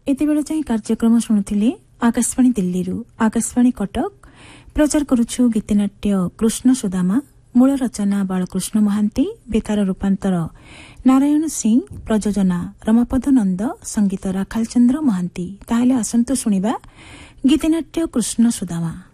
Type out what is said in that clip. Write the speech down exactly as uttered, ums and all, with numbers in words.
ଏତେବେଳେ ଯାଏଁ କାର୍ଯ୍ୟକ୍ରମ ଶୁଣୁଥିଲେ ଆକାଶବାଣୀ ଦିଲ୍ଲୀରୁ। ଆକାଶବାଣୀ କଟକ ପ୍ରଚାର କରୁଛୁ ଗୀତିନାଟ୍ୟ କୃଷ୍ଣ ସୁଦାମା। ମୂଳ ରଚନା ବାଳକୃଷ୍ଣ ମହାନ୍ତି, ବେତାର ରୂପାନ୍ତର ନାରାୟଣ ସିଂ, ପ୍ରଯୋଜନା ରମାପଦ ନନ୍ଦ, ସଙ୍ଗୀତ ରାଖାଲ ଚନ୍ଦ୍ର ମହାନ୍ତି। ତାହେଲେ ଆସନ୍ତୁ ଶୁଣିବା ଗୀତିନାଟ୍ୟ କୃଷ୍ଣ ସୁଦାମା।